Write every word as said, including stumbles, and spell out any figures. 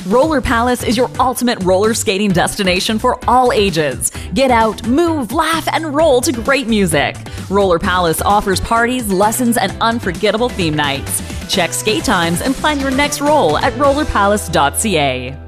Roller Palace is your ultimate roller skating destination for all ages. Get out, move, laugh, and roll to great music. Roller Palace offers parties, lessons, and unforgettable theme nights. Check skate times and plan your next roll at roller palace dot c a.